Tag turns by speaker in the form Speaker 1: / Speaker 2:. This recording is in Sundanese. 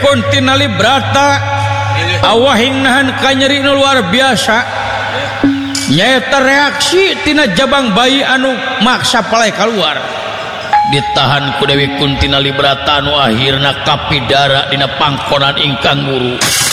Speaker 1: Kuntina Librata awahing nahan ka nyeri nu luar biasa nyaeta reaksi tina jabang bayi anu maksa palai keluar ditahan ku Dewi Kuntina Librata anu akhirna kapidara dina pangkonan ingkang guru